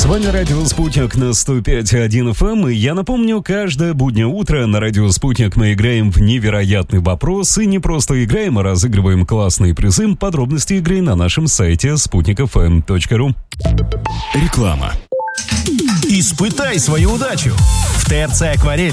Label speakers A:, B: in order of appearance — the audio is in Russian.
A: С вами радио «Спутник» на 105.1 FM. И я напомню, каждое буднее утро на радио «Спутник» мы играем в невероятный вопрос. И не просто играем, а разыгрываем классные призы. Подробности игры на нашем сайте sputnikfm.ru.
B: Реклама. Испытай свою удачу. В ТРЦ «Акварель»